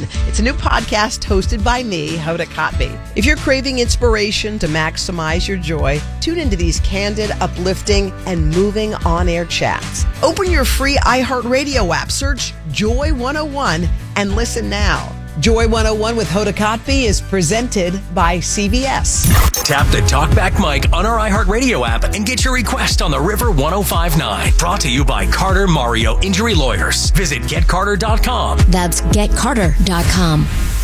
101. It's a new podcast hosted by me, Hoda Kotb. If you're craving inspiration to maximize your joy, tune into these candid, uplifting, and moving on-air chats. Open your free iHeartRadio app, search Joy 101, and listen now. Joy 101 with Hoda Kotb is presented by CVS. Tap the TalkBack mic on our iHeartRadio app and get your request on the River 105.9. Brought to you by Carter Mario Injury Lawyers. Visit GetCarter.com. That's GetCarter.com.